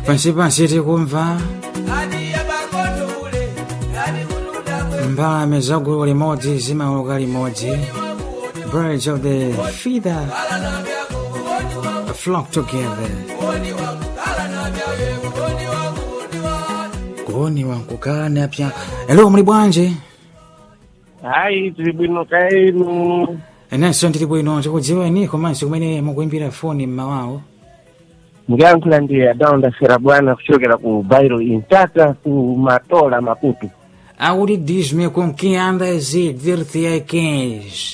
pansi tikumva mbalame zagulu limodzi zimauka limodzi. Birds of the feather flock together. Kuoni wankukana pia. Hello, muli bwanje? Hai, tili bwino kainu. Enanso ndili bwino, chikudziwa ni komanso kumene mukuimbira foni mmawawo. Muyankhula ndi Adaonda Serabwana kuchokera ku Bairo Intata ku Matola Maputo. Auri diz-me com quem andas e dir-te a quens.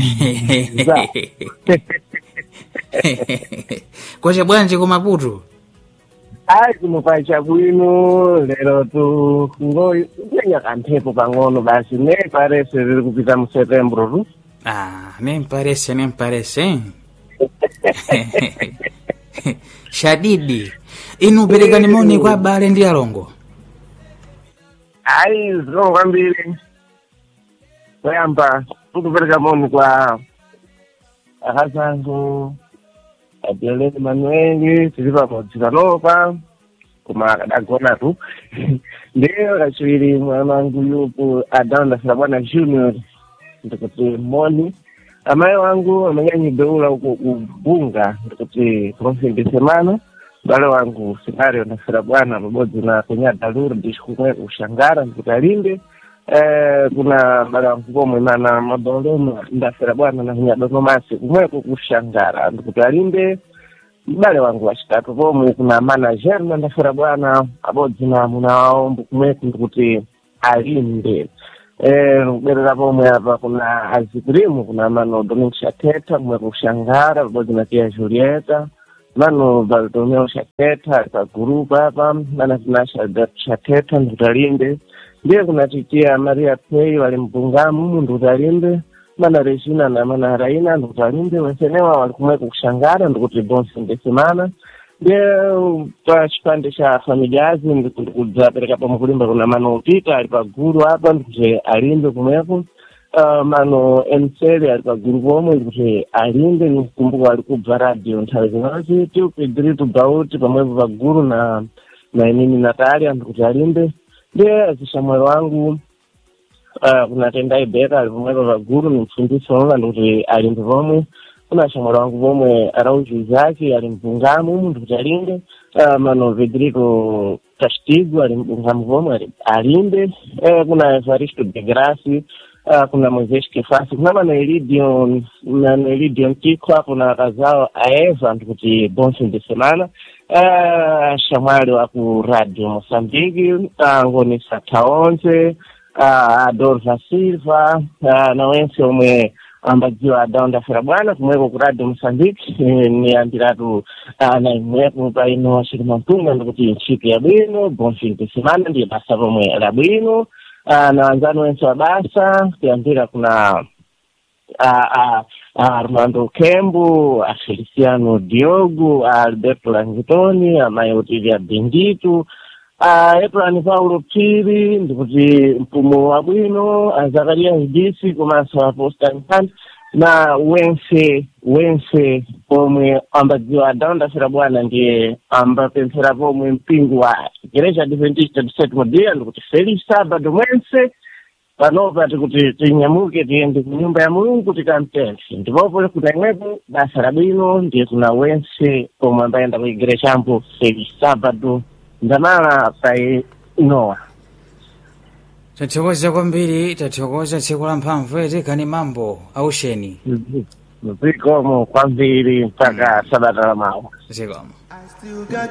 Kwacha bwanje ku Maputo? Ai, kumufai chabwino, lero tu ngoi, ndenya kantepo pang'ono basi, ne parece riri kupita mu Setembro tu. Ah, nem parece. Shadidi, inu perekani moni kwa abale ndi alongo? Ai, zilongo kwambiri. Kuyamba, tukupereka moni kwa akazangu, Abieleni Manueli, tilipa modzikanopa, kuma akadagona tu. Ndiyo kachiwiri mwanangu yupo Adaonda Serabwana Junior, ndikuti moni. Amaye wangu amenyanyi beula uko kubunga, ndikuti province semana. Bale wangu Sinario na Serabwana pabodzi na kunyada luru ndishkumwe kushangara ndikuti alinde. Kuna bale wangu komwe na madolema nda Serabwana na kunyada nomasi kumwe kushangara ndikuti alinde. Bale wangu wachitatu komwe kuna manager na Serabwana pabodzi na munao kumwe ndikuti alinde. Berera pomwe apa kuna Azikrimu, kuna mano Domingos Shateta kumwe kushangara pabodzi na Tia Julieta. Mano Bartolomeo Shateta pa group hapa, mana tunasha Shateta ndutalinde. Ndiye kuna Titia Maria Pei walimbungamu ndutalinde. Mana Regina na mana Raina ndutalinde. Wensenewa walikumwe kushangara ndukuti bonsi ndesimana. Ndiye kwa chipande cha familiazi ndikuzapereka pa mkulimba kuna mano Pita alipa guru hapa ndikuti alinde kumwepo. Mano Mseli alipa guru womwe ndikuti alinde nikumbuka alikubva radio nthawi zinazi tu Pedrito Bauti pamwepo pa guru na inini Natalia ndikuti alinde. Ndiye azishamwelo wangu kuna Tendai Beka alipomwepo pa guru ni mfundisi wonga ndikuti alinde pomwe. Kuna shamwelo wangu pomwe Araujo Zaki alimbungamu ndikuti alinde. Mano Pedrito Castigo alimbungamu pomwe alinde. Kuna Evaristo de Graci, kuna Moisés Kefasi, kuna mano Elidion Kiko, kuna kazao Aeva ndikuti bonsi ndesemana. Shamwali waku Radio Mosambiki, ngoni Sataonze, Adolfa Silva, na wense omwe ambajiwa Adaonda Serabwana kumweko ku Radio Mosambiki. Ni ambiratu na imwepo paino Washirimantunga ndikuti nchipi ya bwino, bonsi ndesemana ndiye basa pomwe la bwino. Na wanzani wensi wa basa, kiambira kuna Armando Kembu, Feliciano Diogo, Alberto Langitoni, amaye Otivia Benditu, Eplani Paulo Piri, ndikuti mpumo wa bwino, Zakaria Hidisi, kumasa wa Posta Nkani, na wense pomwe ambadziwa Adaonda Serabwana ndiye ambapemphera pomwe mpingo wa Igreja Adventista do Sétimo Dia ndikuti Feliz Sábado mwense panopa tikuti tinyamuke tiende kunyumba ya Mulungu tikampemphe. Ndipopo kuna imwepo basa labwino ndiye kuna wense pomwe ambayenda ku igreja ampo Feliz Sábado ndamala pai Noa. Tathokoza kwambiri, tathokoza tsiku la mphamvu eti kani mambo ausheni. Zikomo kwambiri mpaka Sabata la mawa. Zikomo.